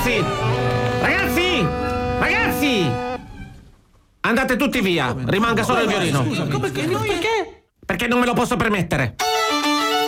Ragazzi! Ragazzi! Ragazzi! Andate tutti via, rimanga solo il violino. Scusa, perché? Perché non me lo posso permettere.